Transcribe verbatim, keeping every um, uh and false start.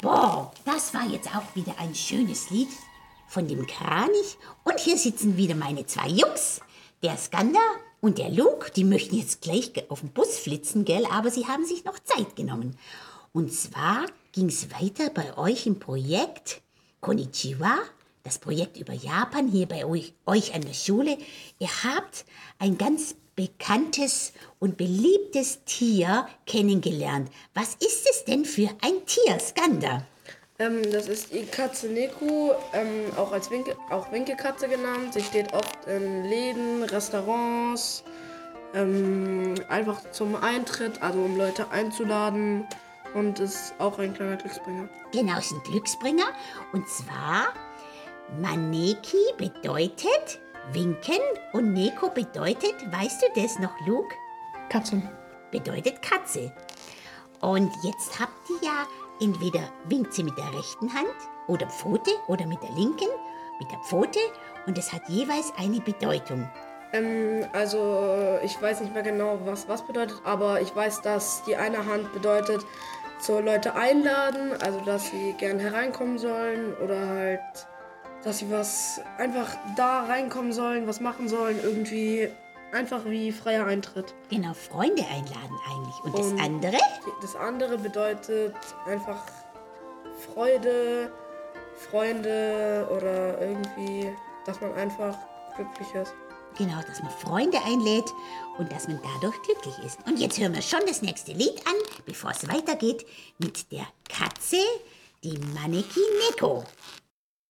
Boah, das war jetzt auch wieder ein schönes Lied von dem Kranich. Und hier sitzen wieder meine zwei Jungs, der Skander und der Luke. Die möchten jetzt gleich auf den Bus flitzen, gell? Aber sie haben sich noch Zeit genommen. Und zwar ging es weiter bei euch im Projekt Konnichiwa, das Projekt über Japan hier bei euch, euch an der Schule. Ihr habt ein ganz bekanntes und beliebtes Tier kennengelernt. Was ist es denn für ein Tier, Skander? Ähm, das ist die Katze Neko, ähm, auch als Winke, auch Winkelkatze genannt. Sie steht oft in Läden, Restaurants, ähm, einfach zum Eintritt, also um Leute einzuladen, und ist auch ein kleiner Glücksbringer. Genau, ist ein Glücksbringer. Und zwar, Maneki bedeutet winken und Neko bedeutet, weißt du das noch, Luke? Katzen. Bedeutet Katze. Und jetzt habt ihr ja, entweder winkt sie mit der rechten Hand oder Pfote oder mit der linken, mit der Pfote, und es hat jeweils eine Bedeutung. Ähm, also ich weiß nicht mehr genau, was was bedeutet, aber ich weiß, dass die eine Hand bedeutet, so Leute einladen, also dass sie gern hereinkommen sollen oder halt, dass sie was einfach da reinkommen sollen, was machen sollen, irgendwie einfach wie freier Eintritt. Genau, Freunde einladen eigentlich. Und das Und andere? Das andere bedeutet einfach Freude, Freunde oder irgendwie, dass man einfach glücklich ist. Genau, dass man Freunde einlädt und dass man dadurch glücklich ist. Und jetzt hören wir schon das nächste Lied an, bevor es weitergeht mit der Katze, die Maneki Neko.